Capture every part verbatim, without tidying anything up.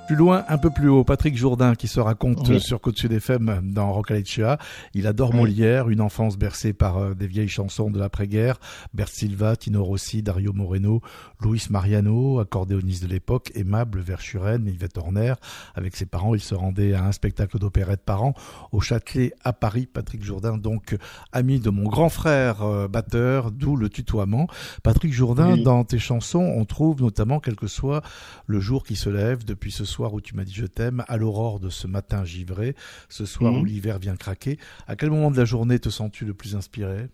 Plus loin, un peu plus haut, Patrick Jourdain qui se raconte Oui. sur Côte Sud F M dans Rock Alecchia. Il adore Oui. Molière, une enfance bercée par euh, des vieilles chansons de l'après-guerre. Bert Silva, Tino Rossi, Dario Moreno, Luis Mariano, accordéoniste de l'époque, aimable Verschuren, Yvette Horner. Avec ses parents, il se rendait à un spectacle d'opérette par an au Châtelet à Paris. Patrick Jourdain, donc ami de mon grand frère euh, batteur, d'où le tutoiement. Patrick Jourdain, Oui. dans tes chansons, on trouve notamment quel que soit le jour qui se lève depuis ce soir où tu m'as dit je t'aime, à l'aurore de ce matin givré, ce soir Mmh. où l'hiver vient craquer. À quel moment de la journée te sens-tu le plus inspiré?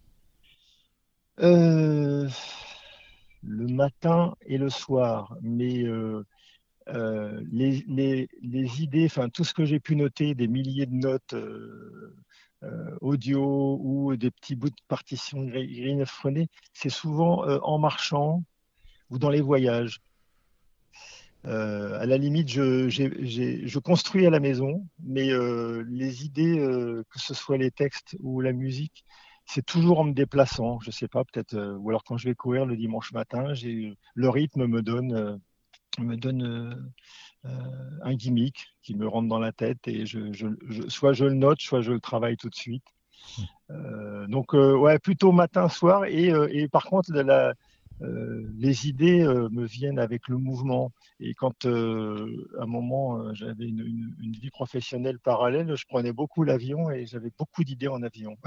Euh, le matin et le soir, mais euh, euh, les, les, les idées, enfin tout ce que j'ai pu noter, des milliers de notes euh, euh, audio ou des petits bouts de partition gri- grinophonés, c'est souvent euh, en marchant ou dans les voyages. Euh, à la limite, je, j'ai, j'ai- je construis à la maison, mais euh, les idées, euh, que ce soit les textes ou la musique, c'est toujours en me déplaçant. Je sais pas, peut-être, euh, ou alors quand je vais courir le dimanche matin, j'ai, le rythme me donne, euh, me donne euh, euh, un gimmick qui me rentre dans la tête et je, je- je- soit je le note, soit je le travaille tout de suite. Euh, donc, euh, ouais, plutôt matin, soir. Et, euh, et par contre, la, la- euh, les idées euh, me viennent avec le mouvement. Et quand, euh, à un moment, euh, j'avais une, une- une vie professionnelle parallèle, je prenais beaucoup l'avion et j'avais beaucoup d'idées en avion.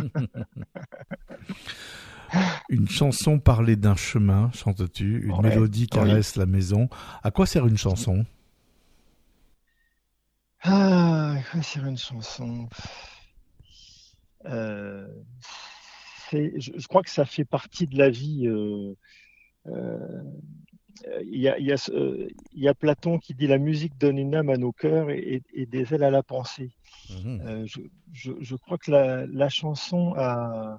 Une chanson parlée d'un chemin, chantes-tu, une Ouais, mélodie oui. caresse la maison. À quoi sert une chanson? Ah, quoi c'est une chanson. Euh, c'est, je, je crois que ça fait partie de la vie. euh, euh, Il y a, il y a ce- euh, il y a Platon qui dit la musique donne une âme à nos cœurs et, et- et des ailes à la pensée. Mhm. Euh, je, je- je crois que la, la chanson a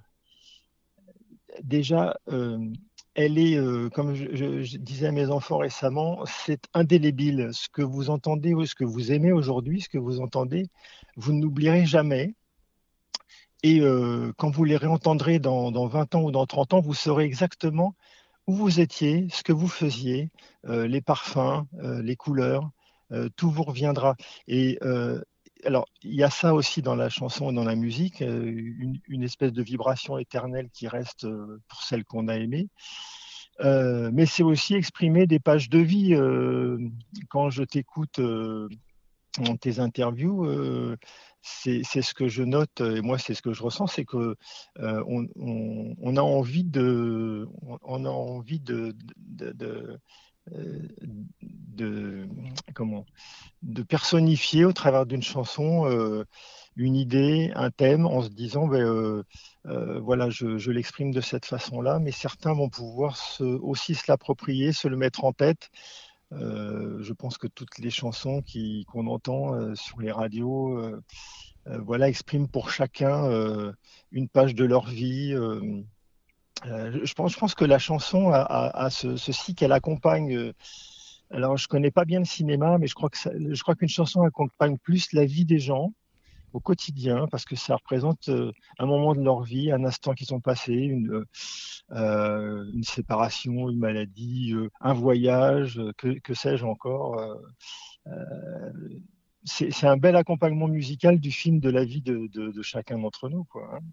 déjà, euh, elle est, euh, comme je, je- je disais à mes enfants récemment, c'est indélébile. Ce que vous entendez ou ce que vous aimez aujourd'hui, ce que vous entendez, vous n'oublierez jamais. Et euh, quand vous les réentendrez dans, dans vingt ans ou dans trente ans, vous saurez exactement où vous étiez, ce que vous faisiez, euh, les parfums, euh, les couleurs, euh, tout vous reviendra. Et euh, alors, il y a ça aussi dans la chanson et dans la musique, euh, une, une espèce de vibration éternelle qui reste euh, pour celle qu'on a aimée. Euh, mais c'est aussi exprimer des pages de vie. Euh, quand je t'écoute euh, dans tes interviews, euh, c'est c'est ce que je note et moi c'est ce que je ressens, c'est que euh, on, on- on a envie de, on on a envie de, de, de, euh, de- comment, de personnifier au travers d'une chanson euh, une idée, un thème, en se disant, ben, euh, euh, voilà, je, je l'exprime de cette façon-là, mais certains vont pouvoir se- aussi se l'approprier, se le mettre en tête. Euh, je pense que toutes les chansons qui, qu'on entend euh, sur les radios, euh, euh, voilà, expriment pour chacun euh, une page de leur vie. Euh, euh, je pense, je pense que la chanson a, a- a ce, ceci qu'elle accompagne. euh, alors, je connais pas bien le cinéma, mais je crois que ça- je crois qu'une chanson accompagne plus la vie des gens au quotidien, parce que ça représente euh, un moment de leur vie, un instant qu'ils ont passé, une, euh, une séparation, une maladie, euh, un voyage, euh, que, que sais-je encore. euh, euh, c'est, c'est un bel accompagnement musical du film de la vie de, de, de chacun d'entre nous, quoi, hein.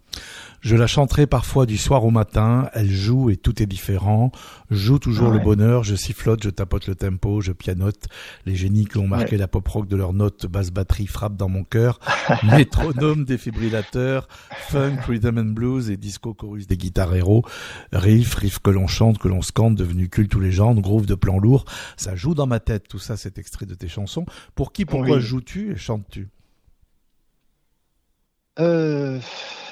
Je la chanterai parfois du soir au matin, elle joue et tout est différent, joue toujours le Ouais, bonheur, je sifflote, je tapote le tempo, je pianote, les génies qui ont ouais. marqué la pop rock de leurs notes, basse batterie frappe dans mon cœur, métronome défibrillateur, funk, rhythm and blues et disco chorus des guitares héros, riff, riff que l'on chante, que l'on scande, devenu culte tous les genres, groove de plan lourd, ça joue dans ma tête, tout ça c'est extrait de tes chansons. Pour qui, pourquoi Oui. joues-tu et chantes-tu? Euh,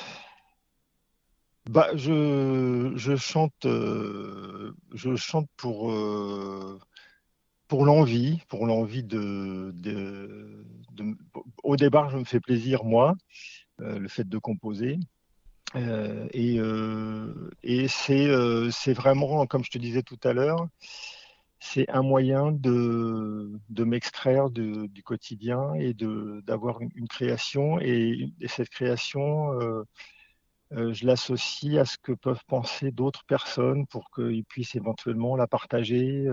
bah, je, je chante, euh, je chante pour, euh, pour l'envie, pour l'envie de, de, de- au départ, je me fais plaisir, moi, euh, le fait de composer. Euh, et euh, et c'est euh, c'est vraiment, comme je te disais tout à l'heure, c'est un moyen de, de m'extraire de- du quotidien et de d'avoir une, une création. Et, et cette création, euh, euh, je l'associe à ce que peuvent penser d'autres personnes pour qu'ils puissent éventuellement la partager.